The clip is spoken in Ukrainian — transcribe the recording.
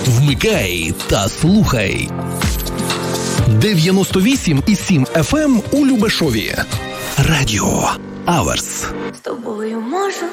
Вмикай та слухай. 98,7 FM у Любешові. Радіо Аверс. З тобою можу